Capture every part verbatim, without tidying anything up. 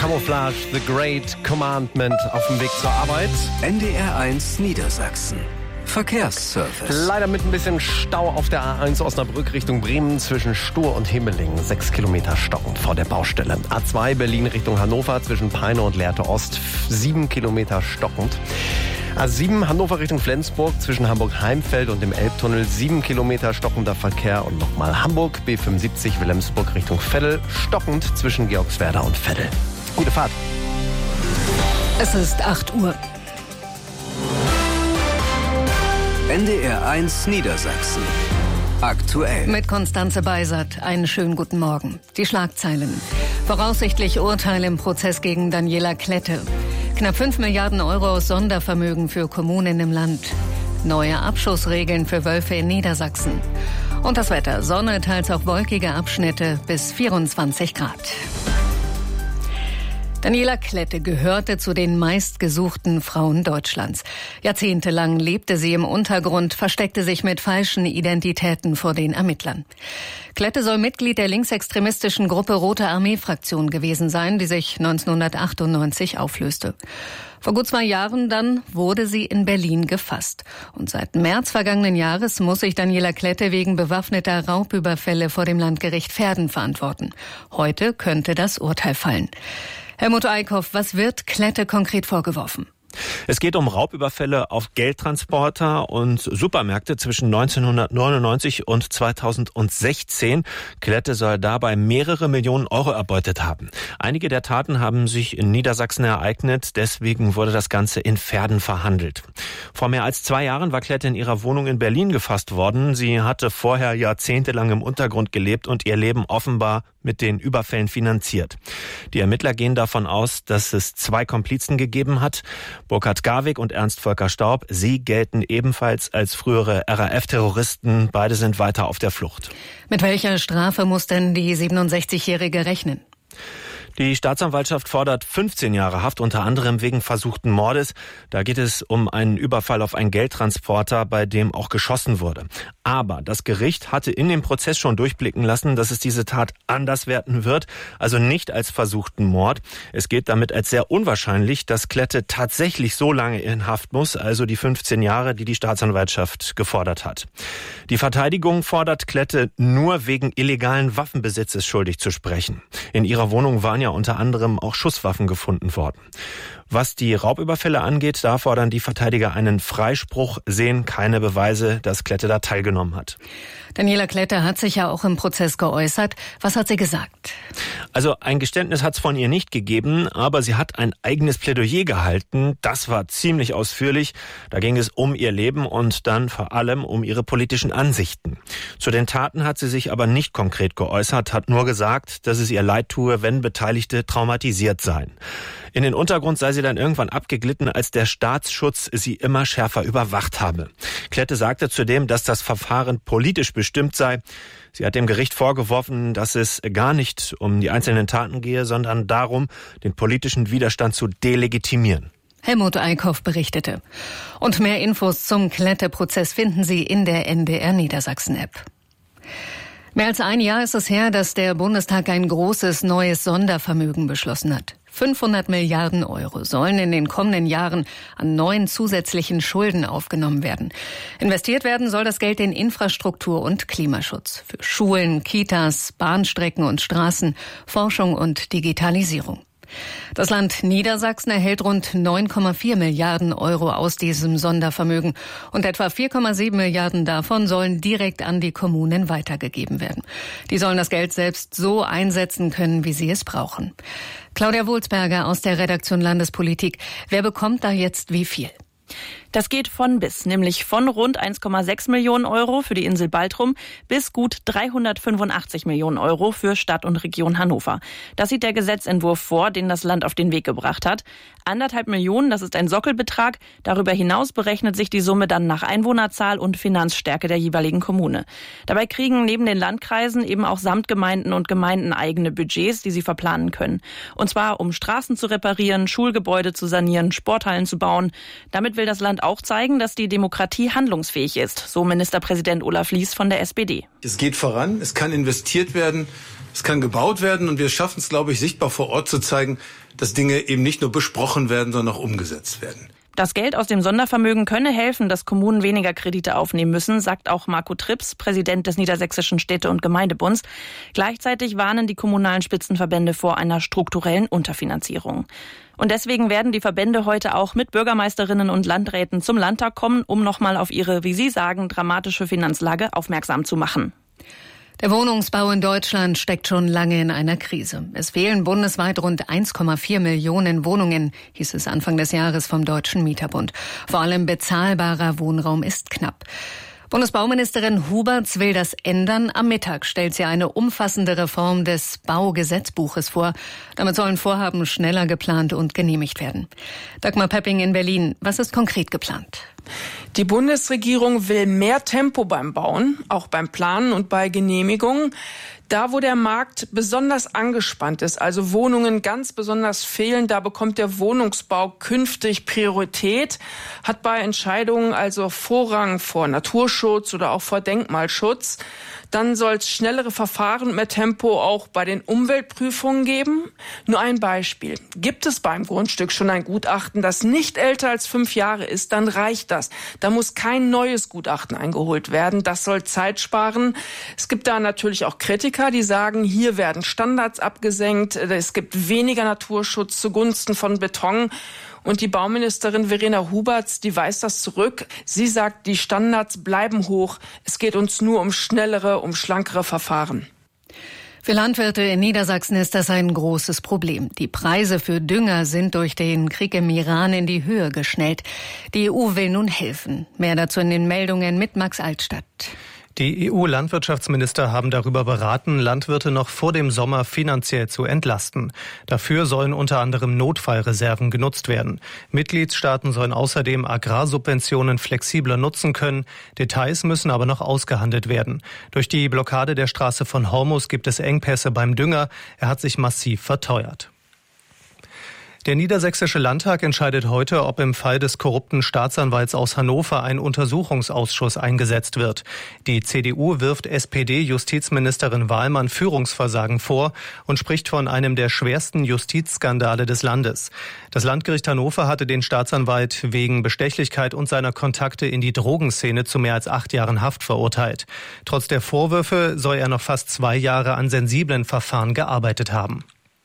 Camouflage, The Great Commandment auf dem Weg zur Arbeit. N D R eins Niedersachsen. Verkehrsservice. Leider mit ein bisschen Stau auf der A eins Osnabrück Richtung Bremen zwischen Stur und Himmelingen. Sechs Kilometer stockend vor der Baustelle. A zwei Berlin Richtung Hannover zwischen Peine und Lehrte Ost. Sieben Kilometer stockend. A sieben Hannover Richtung Flensburg zwischen Hamburg-Heimfeld und dem Elbtunnel. Sieben Kilometer stockender Verkehr. Und nochmal Hamburg B fünfundsiebzig Wilhelmsburg Richtung Veddel. Stockend zwischen Georgswerda und Veddel. Gute Fahrt. Es ist acht Uhr. N D R eins Niedersachsen. Aktuell. Mit Konstanze Beisert. Einen schönen guten Morgen. Die Schlagzeilen. Voraussichtlich Urteil im Prozess gegen Daniela Klette. Knapp fünf Milliarden Euro aus Sondervermögen für Kommunen im Land. Neue Abschussregeln für Wölfe in Niedersachsen. Und das Wetter. Sonne, teils auch wolkige Abschnitte bis vierundzwanzig Grad. Daniela Klette gehörte zu den meistgesuchten Frauen Deutschlands. Jahrzehntelang lebte sie im Untergrund, versteckte sich mit falschen Identitäten vor den Ermittlern. Klette soll Mitglied der linksextremistischen Gruppe Rote Armee-Fraktion gewesen sein, die sich neunzehnhundertachtundneunzig auflöste. Vor gut zwei Jahren dann wurde sie in Berlin gefasst. Und seit März vergangenen Jahres muss sich Daniela Klette wegen bewaffneter Raubüberfälle vor dem Landgericht Verden verantworten. Heute könnte das Urteil fallen. Helmut Eickhoff, was wird Klette konkret vorgeworfen? Es geht um Raubüberfälle auf Geldtransporter und Supermärkte zwischen neunzehnhundertneunundneunzig und zweitausendsechzehn. Klette soll dabei mehrere Millionen Euro erbeutet haben. Einige der Taten haben sich in Niedersachsen ereignet, deswegen wurde das Ganze in Verden verhandelt. Vor mehr als zwei Jahren war Klette in ihrer Wohnung in Berlin gefasst worden. Sie hatte vorher jahrzehntelang im Untergrund gelebt und ihr Leben offenbar mit den Überfällen finanziert. Die Ermittler gehen davon aus, dass es zwei Komplizen gegeben hat. Burkhard Garwig und Ernst Volker Staub. Sie gelten ebenfalls als frühere R A F-Terroristen. Beide sind weiter auf der Flucht. Mit welcher Strafe muss denn die siebenundsechzigjährige rechnen? Die Staatsanwaltschaft fordert fünfzehn Jahre Haft, unter anderem wegen versuchten Mordes. Da geht es um einen Überfall auf einen Geldtransporter, bei dem auch geschossen wurde. Aber das Gericht hatte in dem Prozess schon durchblicken lassen, dass es diese Tat anders werten wird, also nicht als versuchten Mord. Es geht damit als sehr unwahrscheinlich, dass Klette tatsächlich so lange in Haft muss, also die fünfzehn Jahre, die die Staatsanwaltschaft gefordert hat. Die Verteidigung fordert Klette nur wegen illegalen Waffenbesitzes schuldig zu sprechen. In ihrer Wohnung waren ja unter anderem auch Schusswaffen gefunden worden. Was die Raubüberfälle angeht, da fordern die Verteidiger einen Freispruch, sehen keine Beweise, dass Klette da teilgenommen hat. Daniela Klette hat sich ja auch im Prozess geäußert. Was hat sie gesagt? Also ein Geständnis hat es von ihr nicht gegeben, aber sie hat ein eigenes Plädoyer gehalten. Das war ziemlich ausführlich. Da ging es um ihr Leben und dann vor allem um ihre politischen Ansichten. Zu den Taten hat sie sich aber nicht konkret geäußert, hat nur gesagt, dass es ihr leid tue, wenn Beteiligte traumatisiert seien. In den Untergrund sei sie dann irgendwann abgeglitten, als der Staatsschutz sie immer schärfer überwacht habe. Klette sagte zudem, dass das Verfahren politisch bestimmt sei. Sie hat dem Gericht vorgeworfen, dass es gar nicht um die einzelnen Taten gehe, sondern darum, den politischen Widerstand zu delegitimieren. Helmut Eickhoff berichtete. Und mehr Infos zum Klette-Prozess finden Sie in der N D R Niedersachsen-App. Mehr als ein Jahr ist es her, dass der Bundestag ein großes neues Sondervermögen beschlossen hat. fünfhundert Milliarden Euro sollen in den kommenden Jahren an neuen zusätzlichen Schulden aufgenommen werden. Investiert werden soll das Geld in Infrastruktur und Klimaschutz. Für Schulen, Kitas, Bahnstrecken und Straßen, Forschung und Digitalisierung. Das Land Niedersachsen erhält rund neun Komma vier Milliarden Euro aus diesem Sondervermögen und etwa vier Komma sieben Milliarden davon sollen direkt an die Kommunen weitergegeben werden. Die sollen das Geld selbst so einsetzen können, wie sie es brauchen. Claudia Wohlsberger aus der Redaktion Landespolitik. Wer bekommt da jetzt wie viel? Das geht von bis, nämlich von rund eins Komma sechs Millionen Euro für die Insel Baltrum bis gut dreihundertfünfundachtzig Millionen Euro für Stadt und Region Hannover. Das sieht der Gesetzentwurf vor, den das Land auf den Weg gebracht hat. Anderthalb Millionen, das ist ein Sockelbetrag. Darüber hinaus berechnet sich die Summe dann nach Einwohnerzahl und Finanzstärke der jeweiligen Kommune. Dabei kriegen neben den Landkreisen eben auch Samtgemeinden und Gemeinden eigene Budgets, die sie verplanen können. Und zwar um Straßen zu reparieren, Schulgebäude zu sanieren, Sporthallen zu bauen. Damit wird will das Land auch zeigen, dass die Demokratie handlungsfähig ist, so Ministerpräsident Olaf Lies von der S P D. Es geht voran, es kann investiert werden, es kann gebaut werden und wir schaffen es, glaube ich, sichtbar vor Ort zu zeigen, dass Dinge eben nicht nur besprochen werden, sondern auch umgesetzt werden. Das Geld aus dem Sondervermögen könne helfen, dass Kommunen weniger Kredite aufnehmen müssen, sagt auch Marco Trips, Präsident des Niedersächsischen Städte- und Gemeindebunds. Gleichzeitig warnen die kommunalen Spitzenverbände vor einer strukturellen Unterfinanzierung. Und deswegen werden die Verbände heute auch mit Bürgermeisterinnen und Landräten zum Landtag kommen, um nochmal auf ihre, wie sie sagen, dramatische Finanzlage aufmerksam zu machen. Der Wohnungsbau in Deutschland steckt schon lange in einer Krise. Es fehlen bundesweit rund eins Komma vier Millionen Wohnungen, hieß es Anfang des Jahres vom Deutschen Mieterbund. Vor allem bezahlbarer Wohnraum ist knapp. Bundesbauministerin Huberts will das ändern. Am Mittag stellt sie eine umfassende Reform des Baugesetzbuches vor. Damit sollen Vorhaben schneller geplant und genehmigt werden. Dagmar Pepping in Berlin. Was ist konkret geplant? Die Bundesregierung will mehr Tempo beim Bauen, auch beim Planen und bei Genehmigungen. Da, wo der Markt besonders angespannt ist, also Wohnungen ganz besonders fehlen, da bekommt der Wohnungsbau künftig Priorität, hat bei Entscheidungen also Vorrang vor Naturschutz oder auch vor Denkmalschutz. Dann soll es schnellere Verfahren und mehr Tempo auch bei den Umweltprüfungen geben. Nur ein Beispiel. Gibt es beim Grundstück schon ein Gutachten, das nicht älter als fünf Jahre ist, dann reicht das. Da muss kein neues Gutachten eingeholt werden. Das soll Zeit sparen. Es gibt da natürlich auch Kritiker, die sagen, hier werden Standards abgesenkt. Es gibt weniger Naturschutz zugunsten von Beton. Und die Bauministerin Verena Huberts, die weist das zurück. Sie sagt, die Standards bleiben hoch. Es geht uns nur um schnellere, um schlankere Verfahren. Für Landwirte in Niedersachsen ist das ein großes Problem. Die Preise für Dünger sind durch den Krieg im Iran in die Höhe geschnellt. Die E U will nun helfen. Mehr dazu in den Meldungen mit Max Altstadt. Die E U-Landwirtschaftsminister haben darüber beraten, Landwirte noch vor dem Sommer finanziell zu entlasten. Dafür sollen unter anderem Notfallreserven genutzt werden. Mitgliedstaaten sollen außerdem Agrarsubventionen flexibler nutzen können. Details müssen aber noch ausgehandelt werden. Durch die Blockade der Straße von Hormuz gibt es Engpässe beim Dünger. Er hat sich massiv verteuert. Der Niedersächsische Landtag entscheidet heute, ob im Fall des korrupten Staatsanwalts aus Hannover ein Untersuchungsausschuss eingesetzt wird. Die C D U wirft S P D-Justizministerin Wahlmann Führungsversagen vor und spricht von einem der schwersten Justizskandale des Landes. Das Landgericht Hannover hatte den Staatsanwalt wegen Bestechlichkeit und seiner Kontakte in die Drogenszene zu mehr als acht Jahren Haft verurteilt. Trotz der Vorwürfe soll er noch fast zwei Jahre an sensiblen Verfahren gearbeitet haben.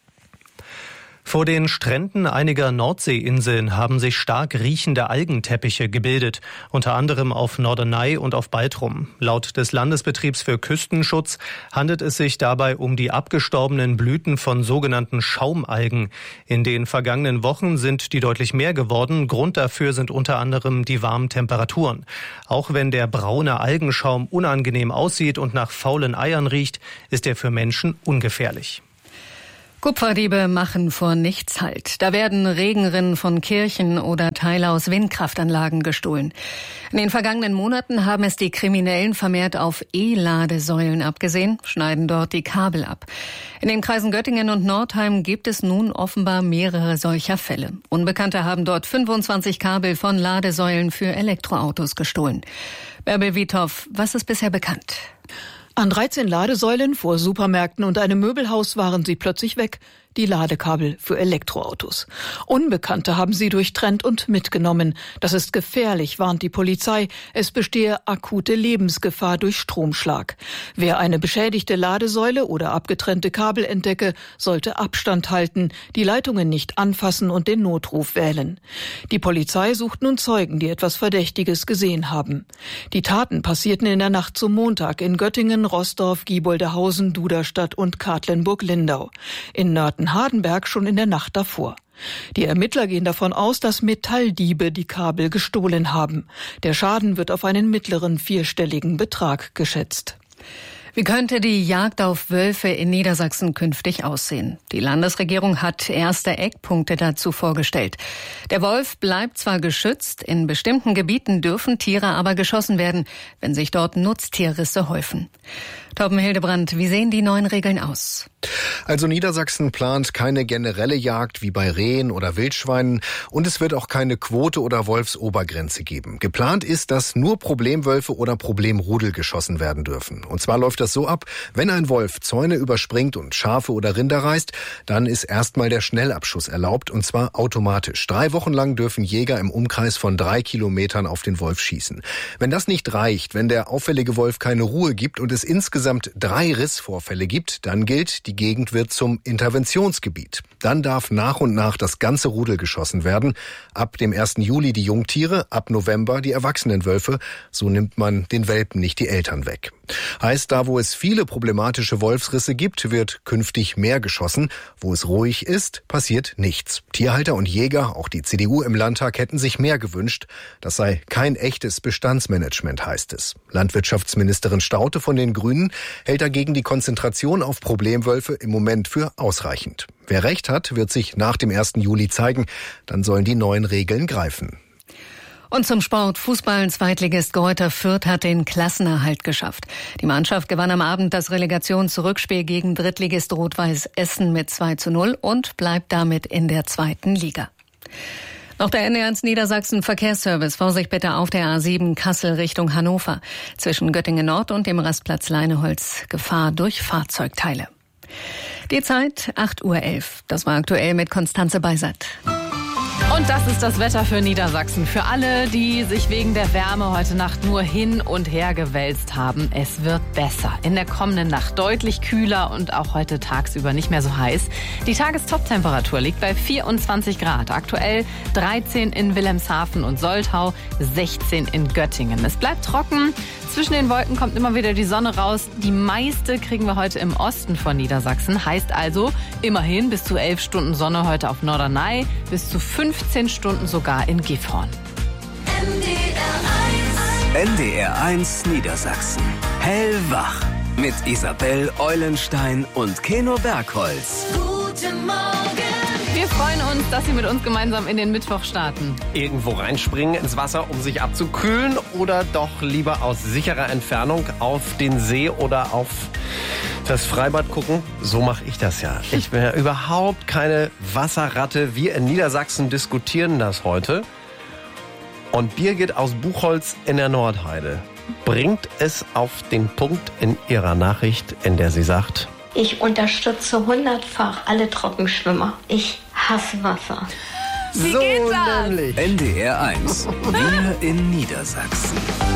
Vor den Stränden einiger Nordseeinseln haben sich stark riechende Algenteppiche gebildet, unter anderem auf Norderney und auf Baltrum. Laut des Landesbetriebs für Küstenschutz handelt es sich dabei um die abgestorbenen Blüten von sogenannten Schaumalgen. In den vergangenen Wochen sind die deutlich mehr geworden. Grund dafür sind unter anderem die warmen Temperaturen. Auch wenn der braune Algenschaum unangenehm aussieht und nach faulen Eiern riecht, ist er für Menschen ungefährlich. Kupferdiebe machen vor nichts Halt. Da werden Regenrinnen von Kirchen oder Teile aus Windkraftanlagen gestohlen. In den vergangenen Monaten haben es die Kriminellen vermehrt auf E-Ladesäulen abgesehen, schneiden dort die Kabel ab. In den Kreisen Göttingen und Nordheim gibt es nun offenbar mehrere solcher Fälle. Unbekannte haben dort fünfundzwanzig Kabel von Ladesäulen für Elektroautos gestohlen. Bärbel Wiethoff, was ist bisher bekannt? An dreizehn Ladesäulen vor Supermärkten und einem Möbelhaus waren sie plötzlich weg, die Ladekabel für Elektroautos. Unbekannte haben sie durchtrennt und mitgenommen. Das ist gefährlich, warnt die Polizei. Es bestehe akute Lebensgefahr durch Stromschlag. Wer eine beschädigte Ladesäule oder abgetrennte Kabel entdecke, sollte Abstand halten, die Leitungen nicht anfassen und den Notruf wählen. Die Polizei sucht nun Zeugen, die etwas Verdächtiges gesehen haben. Die Taten passierten in der Nacht zum Montag in Göttingen, Roßdorf, Gieboldehausen, Duderstadt und Katlenburg-Lindau. In Nörten Hardenberg schon in der Nacht davor. Die Ermittler gehen davon aus, dass Metalldiebe die Kabel gestohlen haben. Der Schaden wird auf einen mittleren vierstelligen Betrag geschätzt. Wie könnte die Jagd auf Wölfe in Niedersachsen künftig aussehen? Die Landesregierung hat erste Eckpunkte dazu vorgestellt. Der Wolf bleibt zwar geschützt, in bestimmten Gebieten dürfen Tiere aber geschossen werden, wenn sich dort Nutztierrisse häufen. Torben Hildebrand, wie sehen die neuen Regeln aus? Also Niedersachsen plant keine generelle Jagd wie bei Rehen oder Wildschweinen und es wird auch keine Quote oder Wolfsobergrenze geben. Geplant ist, dass nur Problemwölfe oder Problemrudel geschossen werden dürfen. Und zwar läuft das so ab, wenn ein Wolf Zäune überspringt und Schafe oder Rinder reißt, dann ist erstmal der Schnellabschuss erlaubt und zwar automatisch. Drei Wochen lang dürfen Jäger im Umkreis von drei Kilometern auf den Wolf schießen. Wenn das nicht reicht, wenn der auffällige Wolf keine Ruhe gibt und es insgesamt drei Rissvorfälle gibt, dann gilt, die Gegend wird zum Interventionsgebiet. Dann darf nach und nach das ganze Rudel geschossen werden. Ab dem ersten Juli die Jungtiere, ab November die erwachsenen Wölfe. So nimmt man den Welpen nicht die Eltern weg. Heißt, da wo es viele problematische Wolfsrisse gibt, wird künftig mehr geschossen. Wo es ruhig ist, passiert nichts. Tierhalter und Jäger, auch die C D U im Landtag, hätten sich mehr gewünscht. Das sei kein echtes Bestandsmanagement, heißt es. Landwirtschaftsministerin Staudte von den Grünen hält dagegen die Konzentration auf Problemwölfe im Moment für ausreichend. Wer recht hat, wird sich nach dem ersten Juli zeigen. Dann sollen die neuen Regeln greifen. Und zum Sport. Fußball. Zweitligist Greuther Fürth hat den Klassenerhalt geschafft. Die Mannschaft gewann am Abend das Relegationsrückspiel gegen Drittligist Rot-Weiß Essen mit zwei zu null und bleibt damit in der zweiten Liga. Noch der N D R eins Niedersachsen Verkehrsservice. Vorsicht bitte auf der A sieben Kassel Richtung Hannover. Zwischen Göttingen Nord und dem Rastplatz Leineholz Gefahr durch Fahrzeugteile. Die Zeit acht Uhr elf. Das war aktuell mit Konstanze Beisert. Und das ist das Wetter für Niedersachsen. Für alle, die sich wegen der Wärme heute Nacht nur hin und her gewälzt haben. Es wird besser. In der kommenden Nacht deutlich kühler und auch heute tagsüber nicht mehr so heiß. Die Tagestoptemperatur liegt bei vierundzwanzig Grad. Aktuell dreizehn in Wilhelmshaven und Soltau, sechzehn in Göttingen. Es bleibt trocken. Zwischen den Wolken kommt immer wieder die Sonne raus. Die meiste kriegen wir heute im Osten von Niedersachsen. Heißt also immerhin bis zu elf Stunden Sonne heute auf Norderney, bis zu fünfzehn Stunden sogar in Gifhorn. N D R eins Niedersachsen. Hellwach. Mit Isabel Eulenstein und Keno Bergholz. Guten Morgen. Wir freuen uns, dass Sie mit uns gemeinsam in den Mittwoch starten. Irgendwo reinspringen ins Wasser, um sich abzukühlen, oder doch lieber aus sicherer Entfernung auf den See oder auf das Freibad gucken? So mache ich das ja. Ich bin ja überhaupt keine Wasserratte. Wir in Niedersachsen diskutieren das heute. Und Birgit aus Buchholz in der Nordheide bringt es auf den Punkt in ihrer Nachricht, in der sie sagt: Ich unterstütze hundertfach alle Trockenschwimmer. Ich hasse Wasser. Wie geht das? N D R eins. Wir in Niedersachsen.